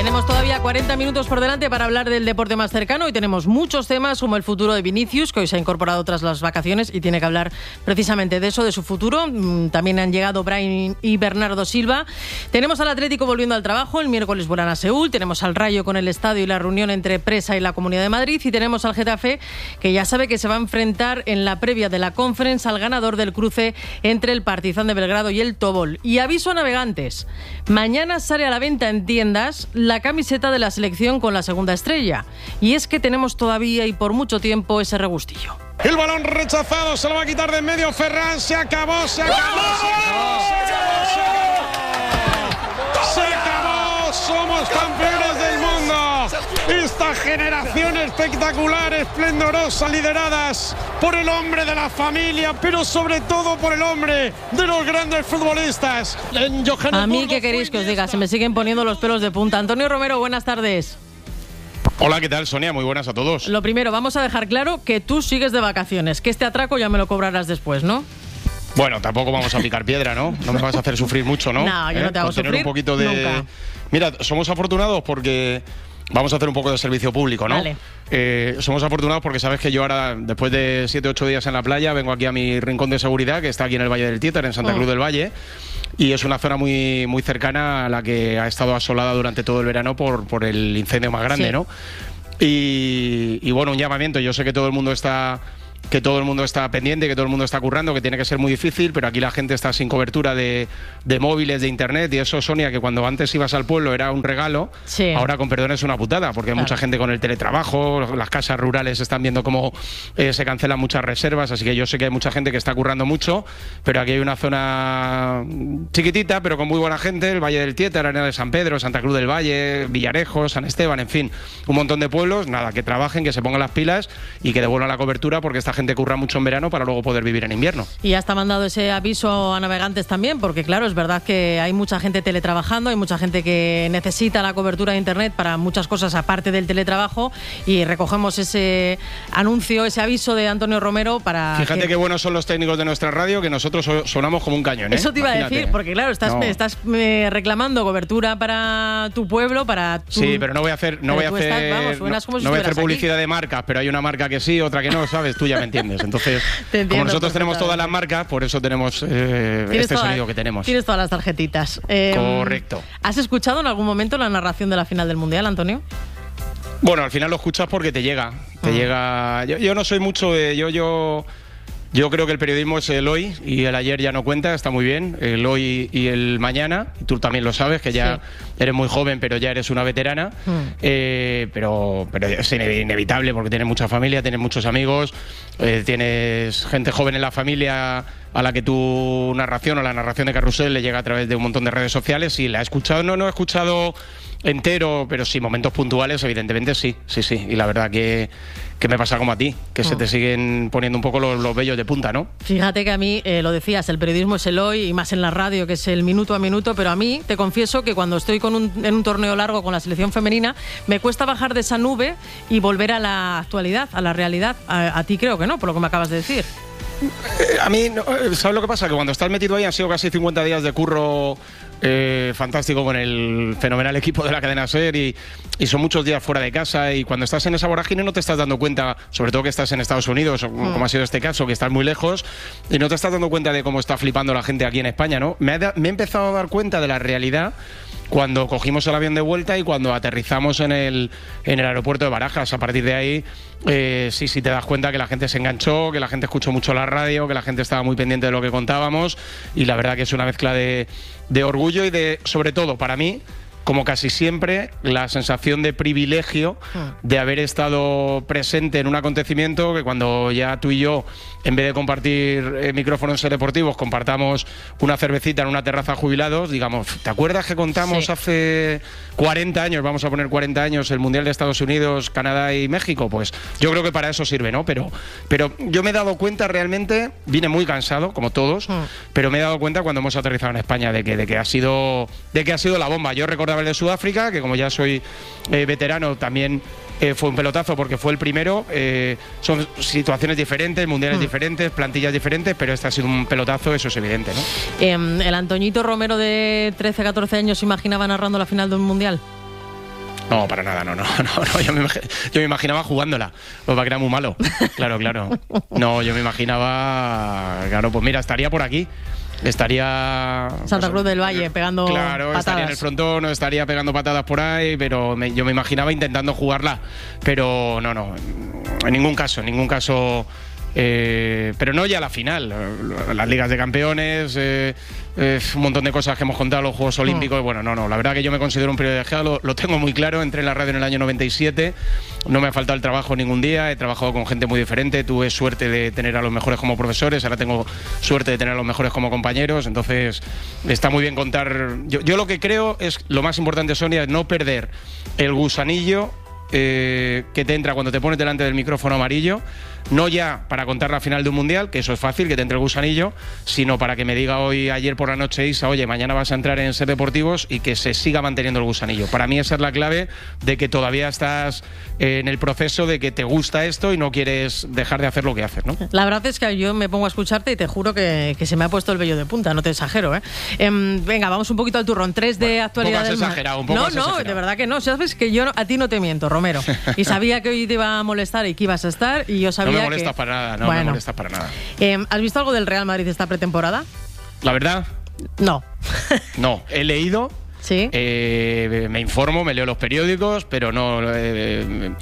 Tenemos todavía 40 minutos por delante para hablar del deporte más cercano y tenemos muchos temas como el futuro de Vinicius, que hoy se ha incorporado tras las vacaciones y tiene que hablar precisamente de eso, de su futuro. También han llegado Brahim y Bernardo Silva. Tenemos al Atlético volviendo al trabajo, el miércoles vuelan a Seúl, tenemos al Rayo con el estadio y la reunión entre Presa y la Comunidad de Madrid y tenemos al Getafe, que ya sabe que se va a enfrentar en la previa de la Conference al ganador del cruce entre el Partizan de Belgrado y el Tobol. Y aviso a navegantes, mañana sale a la venta en tiendas la camiseta de la selección con la segunda estrella. Y es que tenemos todavía y por mucho tiempo ese regustillo. El balón rechazado, se lo va a quitar de en medio Ferran, se acabó. Se acabó, somos campeones del mundo. Esta generación espectacular, esplendorosa, lideradas por el hombre de la familia, pero sobre todo por el hombre de los grandes futbolistas. A mí, ¿qué queréis que os diga? Se me siguen poniendo los pelos de punta. Antonio Romero, buenas tardes. Hola, ¿qué tal, Sonia? Muy buenas a todos. Lo primero, vamos a dejar claro que tú sigues de vacaciones, que este atraco ya me lo cobrarás después, ¿no? Bueno, tampoco vamos a picar piedra, ¿no? No me vas a hacer sufrir mucho, ¿no? No, yo no te hago tener sufrir un poquito de... nunca. Mira, somos afortunados porque vamos a hacer un poco de servicio público, ¿no? Vale. Somos afortunados porque sabes que yo ahora, después de 7 o 8 días en la playa, vengo aquí a mi rincón de seguridad, que está aquí en el Valle del Títer, en Santa Cruz del Valle. Y es una zona muy, muy cercana a la que ha estado asolada durante todo el verano por el incendio más grande, sí, ¿no? Y bueno, un llamamiento. Yo sé que todo el mundo está pendiente, que todo el mundo está currando, que tiene que ser muy difícil, pero aquí la gente está sin cobertura de móviles, de internet, y eso, Sonia, que cuando antes ibas al pueblo era un regalo, sí, ahora con perdón es una putada, porque hay mucha gente con el teletrabajo, las casas rurales están viendo cómo se cancelan muchas reservas, así que yo sé que hay mucha gente que está currando mucho, pero aquí hay una zona chiquitita, pero con muy buena gente, el Valle del Tietar, Arena de San Pedro, Santa Cruz del Valle, Villarejo, San Esteban, en fin, un montón de pueblos, nada, que trabajen, que se pongan las pilas y que devuelvan la cobertura, porque esta gente curra mucho en verano para luego poder vivir en invierno. Y ya está mandado ese aviso a navegantes también, porque claro, es verdad que hay mucha gente teletrabajando, hay mucha gente que necesita la cobertura de internet para muchas cosas aparte del teletrabajo, y recogemos ese anuncio, ese aviso de Antonio Romero para... Fíjate qué buenos son los técnicos de nuestra radio, que nosotros sonamos como un cañón, ¿eh? Eso te iba a decir, porque claro, estás reclamando cobertura para tu pueblo, para tu... Sí, pero no voy a hacer publicidad de marcas, pero hay una marca que sí, otra que no, ¿sabes? Tú ya me entiendes. Entonces, como nosotros tenemos todas las marcas, por eso tenemos este sonido que tenemos. Tienes todas las tarjetitas. Correcto. ¿Has escuchado en algún momento la narración de la final del Mundial, Antonio? Bueno, al final lo escuchas porque te llega. Llega. Yo no soy mucho de... Yo creo que el periodismo es el hoy y el ayer ya no cuenta, está muy bien, el hoy y el mañana, y tú también lo sabes, que ya eres muy joven, pero ya eres una veterana, pero es inevitable porque tienes mucha familia, tienes muchos amigos, tienes gente joven en la familia a la que tu narración o la narración de Carrusel le llega a través de un montón de redes sociales, y la he escuchado, no he escuchado entero, pero sí, momentos puntuales, evidentemente sí, y la verdad que me pasa como a ti, que se te siguen poniendo un poco los vellos de punta, ¿no? Fíjate que a mí, lo decías, el periodismo es el hoy, y más en la radio, que es el minuto a minuto, pero a mí, te confieso que cuando estoy en un torneo largo con la selección femenina, me cuesta bajar de esa nube y volver a la actualidad, a la realidad. A ti creo que no, por lo que me acabas de decir. A mí, ¿sabes lo que pasa? Que cuando estás metido ahí han sido casi 50 días de curro fantástico con el fenomenal equipo de la cadena SER, y son muchos días fuera de casa, y cuando estás en esa vorágine no te estás dando cuenta, sobre todo que estás en Estados Unidos, como ha sido este caso, que estás muy lejos, y no te estás dando cuenta de cómo está flipando la gente aquí en España, ¿no? Me he empezado a dar cuenta de la realidad cuando cogimos el avión de vuelta y cuando aterrizamos en el aeropuerto de Barajas. A partir de ahí, sí te das cuenta que la gente se enganchó, que la gente escuchó mucho la radio, que la gente estaba muy pendiente de lo que contábamos, y la verdad que es una mezcla de orgullo y de, sobre todo para mí, como casi siempre, la sensación de privilegio de haber estado presente en un acontecimiento que cuando ya tú y yo, en vez de compartir micrófonos deportivos, compartamos una cervecita en una terraza jubilados, digamos, ¿te acuerdas que contamos hace 40 años, vamos a poner 40 años, el Mundial de Estados Unidos, Canadá y México? Pues yo creo que para eso sirve, ¿no? Pero yo me he dado cuenta realmente, vine muy cansado, como todos, pero me he dado cuenta cuando hemos aterrizado en España de que ha sido la bomba. Yo recordaba el de Sudáfrica, que como ya soy veterano, también fue un pelotazo porque fue el primero. Son situaciones diferentes, mundiales diferentes, plantillas diferentes, pero este ha sido un pelotazo, eso es evidente, ¿no? ¿El Antoñito Romero de 13, 14 años se imaginaba narrando la final de un mundial? No, para nada, no. Yo me imaginaba jugándola, pues va que era muy malo. Claro. No, yo me imaginaba, claro, pues mira, estaría por aquí. Estaría... Santa Cruz del Valle, pegando patadas. Estaría en el frontón, no estaría pegando patadas por ahí, pero yo me imaginaba intentando jugarla. Pero no, en ningún caso... pero no ya la final, las ligas de campeones, un montón de cosas que hemos contado, los Juegos Olímpicos. Bueno, no, la verdad que yo me considero un privilegiado, lo tengo muy claro. Entré en la radio en el año 97, no me ha faltado el trabajo ningún día, he trabajado con gente muy diferente, tuve suerte de tener a los mejores como profesores, ahora tengo suerte de tener a los mejores como compañeros, entonces está muy bien contar. Yo lo que creo es, lo más importante, Sonia, es no perder el gusanillo que te entra cuando te pones delante del micrófono amarillo, no ya para contar la final de un mundial, que eso es fácil, que te entre el gusanillo, sino para que me diga ayer por la noche, Isa, oye, mañana vas a entrar en Ser Deportivos, y que se siga manteniendo el gusanillo. Para mí esa es la clave de que todavía estás en el proceso de que te gusta esto y no quieres dejar de hacer lo que haces, ¿no? La verdad es que yo me pongo a escucharte y te juro que se me ha puesto el vello de punta, no te exagero, ¿eh? Venga, vamos un poquito al turrón. 3 de actualidad del un poco No, de verdad que no. Sabes que yo a ti no te miento, Romero. Y sabía que hoy te iba a molestar y que ibas a estar, y yo sabía no me molestas para nada, me molestas para nada. ¿Has visto algo del Real Madrid esta pretemporada? La verdad, no. No, he leído. Sí. Me informo, me leo los periódicos, pero no en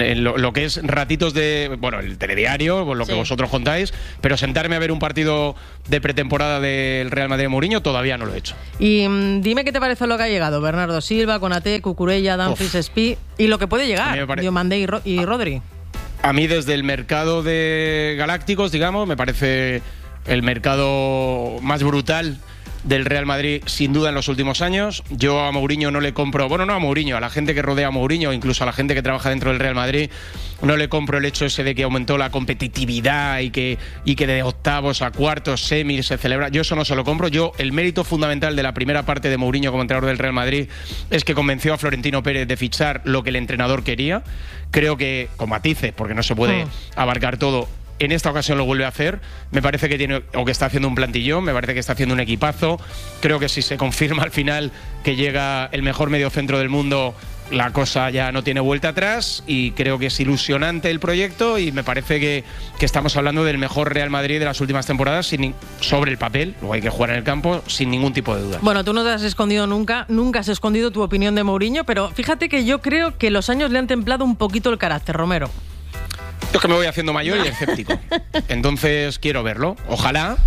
lo que es ratitos de, bueno, el telediario, lo que vosotros contáis, pero sentarme a ver un partido de pretemporada del Real Madrid Mourinho todavía no lo he hecho. Y dime qué te parece lo que ha llegado: Bernardo Silva, Konaté, Cucurella, Dumfries, Espí, y lo que puede llegar, Diomandé y Rodri. A mí, desde el mercado de Galácticos, digamos, me parece el mercado más brutal del Real Madrid, sin duda, en los últimos años. Yo a Mourinho no le compro, bueno, no a Mourinho, a la gente que rodea a Mourinho, incluso a la gente que trabaja dentro del Real Madrid, no le compro el hecho ese de que aumentó la competitividad y que de octavos a cuartos, semis se celebra. Yo eso no se lo compro. El mérito fundamental de la primera parte de Mourinho como entrenador del Real Madrid es que convenció a Florentino Pérez de fichar lo que el entrenador quería. Creo que, con matices, porque no se puede abarcar todo, en esta ocasión lo vuelve a hacer. Me parece que tiene, o que está haciendo un plantillón, me parece que está haciendo un equipazo. Creo que si se confirma al final que llega el mejor mediocentro del mundo, la cosa ya no tiene vuelta atrás, y creo que es ilusionante el proyecto, y me parece que estamos hablando del mejor Real Madrid de las últimas temporadas, sobre el papel. Luego hay que jugar en el campo sin ningún tipo de duda. Bueno, tú no te has escondido nunca has escondido tu opinión de Mourinho, pero fíjate que yo creo que los años le han templado un poquito el carácter, Romero. Yo es que me voy haciendo mayor y escéptico. Entonces quiero verlo. Ojalá.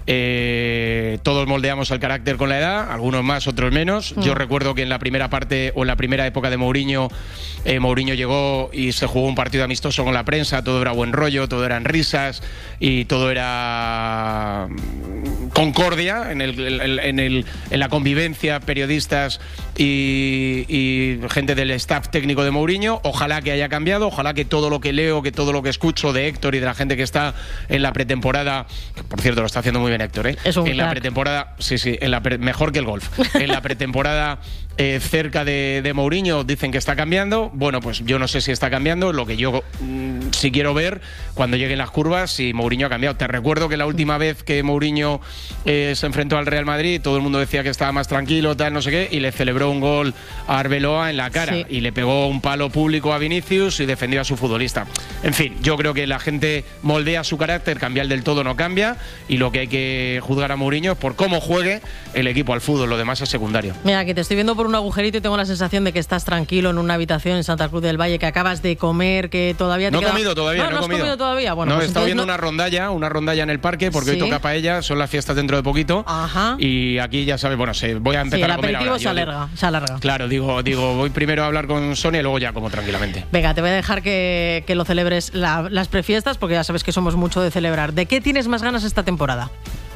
Todos moldeamos el carácter con la edad, algunos más, otros menos. Yo recuerdo que en la primera parte, o en la primera época de Mourinho, Mourinho llegó y se jugó un partido amistoso con la prensa, todo era buen rollo, todo eran risas y todo era concordia en la convivencia, periodistas y gente del staff técnico de Mourinho. Ojalá que haya cambiado, ojalá que todo lo que leo, que todo lo que escucho de Héctor y de la gente que está en la pretemporada, que por cierto lo está haciendo muy bien Héctor, en la pretemporada, mejor que el golf. En la pretemporada cerca de Mourinho dicen que está cambiando. Bueno, pues yo no sé si está cambiando. Lo que yo sí quiero ver cuando lleguen las curvas, si Mourinho ha cambiado. Te recuerdo que la última vez que Mourinho se enfrentó al Real Madrid, todo el mundo decía que estaba más tranquilo, tal, no sé qué, y le celebró un gol a Arbeloa en la cara, y le pegó un palo público a Vinicius y defendió a su futbolista. En fin, yo creo que la gente moldea su carácter, cambiar del todo no cambia, y lo que hay que juzgar a Mourinho es por cómo juegue el equipo al fútbol, lo demás es secundario. Mira, que te estoy viendo por un agujerito y tengo la sensación de que estás tranquilo en una habitación en Santa Cruz del Valle, que acabas de comer, que todavía te No he comido todavía, no he comido todavía. Bueno, no, pues he estado viendo una rondalla en el parque, porque hoy toca paella, son las fiestas dentro de poquito. Ajá. Y aquí ya sabes, bueno, voy a empezar a comer ahora. El aperitivo se alarga. Claro, digo, voy primero a hablar con Sonia y luego ya como tranquilamente. Venga, te voy a dejar que lo celebres las prefiestas, porque ya sabes que somos mucho de celebrar. ¿De qué tienes más ganas esta temporada?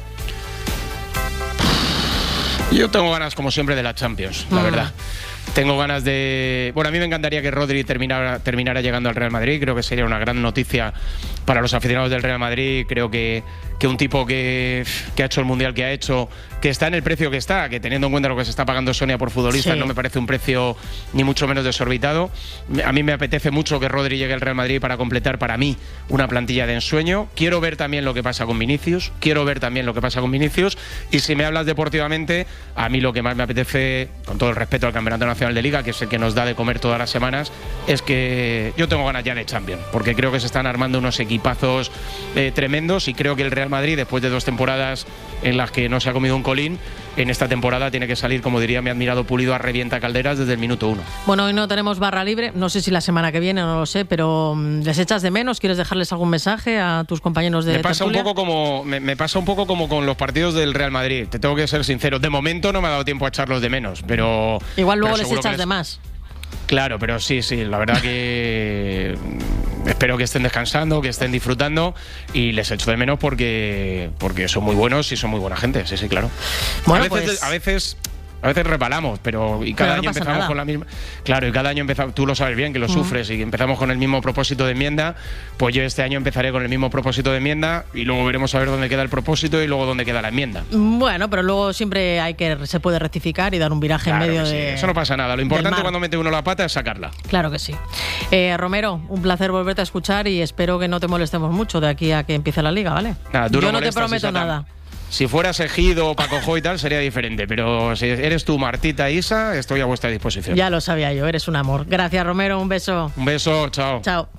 Yo tengo ganas, como siempre, de la Champions, la verdad. Tengo ganas de... Bueno, a mí me encantaría que Rodri terminara llegando al Real Madrid. Creo que sería una gran noticia para los aficionados del Real Madrid. Creo que que un tipo que ha hecho el Mundial que ha hecho, que está en el precio que está, que teniendo en cuenta lo que se está pagando Sonia por futbolistas, no me parece un precio ni mucho menos desorbitado. A mí me apetece mucho que Rodri llegue al Real Madrid para completar para mí una plantilla de ensueño. Quiero ver también lo que pasa con Vinicius, y si me hablas deportivamente, a mí lo que más me apetece, con todo el respeto al Campeonato Nacional de Liga, que es el que nos da de comer todas las semanas, es que yo tengo ganas ya de Champions, porque creo que se están armando unos equipazos tremendos, y creo que el Real Madrid, después de 2 temporadas en las que no se ha comido un colín, en esta temporada tiene que salir, como diría mi admirado Pulido, a revienta calderas desde el minuto 1. Bueno, hoy no tenemos barra libre, no sé si la semana que viene, no lo sé, pero ¿les echas de menos? ¿Quieres dejarles algún mensaje a tus compañeros de tertulia? Me pasa un poco como con los partidos del Real Madrid, te tengo que ser sincero, de momento no me ha dado tiempo a echarlos de menos, pero... Igual luego les echas de más. Claro, pero sí, la verdad que espero que estén descansando, que estén disfrutando, y les echo de menos porque son muy buenos y son muy buena gente, sí, claro. Bueno, a veces resbalamos, pero cada año empezamos con la misma. Claro, y cada año empezamos, tú lo sabes bien, que lo sufres, y empezamos con el mismo propósito de enmienda. Pues yo este año empezaré con el mismo propósito de enmienda, y luego veremos a ver dónde queda el propósito y luego dónde queda la enmienda. Bueno, pero luego siempre se puede rectificar y dar un viraje en medio de. Eso no pasa nada. Lo importante cuando mete uno la pata es sacarla. Claro que sí. Romero, un placer volverte a escuchar, y espero que no te molestemos mucho de aquí a que empiece la liga, ¿vale? Nada, yo no te prometo nada. Si fueras Ejido o Paco Jo y tal, sería diferente. Pero si eres tú, Martita, Isa, estoy a vuestra disposición. Ya lo sabía yo, eres un amor. Gracias, Romero, un beso. Un beso, chao. Chao.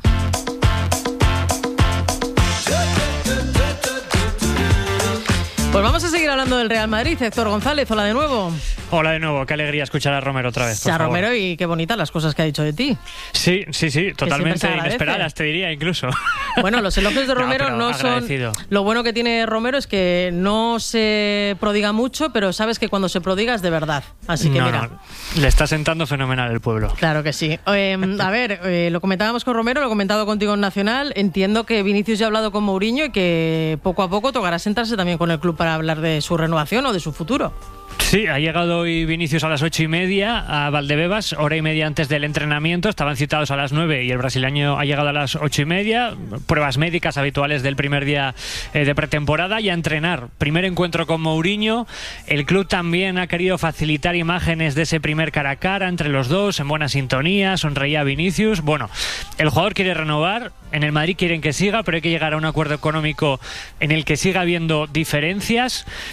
Pues vamos a seguir hablando del Real Madrid. Héctor González, hola de nuevo. Hola de nuevo, qué alegría escuchar a Romero otra vez. A Romero, y qué bonitas las cosas que ha dicho de ti. Sí, totalmente inesperadas, te diría incluso. Bueno, los elogios de Romero no son... Lo bueno que tiene Romero es que no se prodiga mucho, pero sabes que cuando se prodiga es de verdad. Así que mira. Le está sentando fenomenal el pueblo. Claro que sí. A ver, lo comentábamos con Romero, lo he comentado contigo en Nacional. Entiendo que Vinicius ya ha hablado con Mourinho y que poco a poco tocará sentarse también con el club para hablar de su renovación o de su futuro. Sí, ha llegado hoy Vinicius a las 8:30 a Valdebebas, hora y media antes del entrenamiento. Estaban citados a las 9 y el brasileño ha llegado a las 8:30. Pruebas médicas habituales del primer día de pretemporada, y a entrenar. Primer encuentro con Mourinho. El club también ha querido facilitar imágenes de ese primer cara a cara entre los dos, en buena sintonía. Sonreía Vinicius. Bueno, el jugador quiere renovar. En el Madrid quieren que siga, pero hay que llegar a un acuerdo económico en el que siga habiendo diferencias.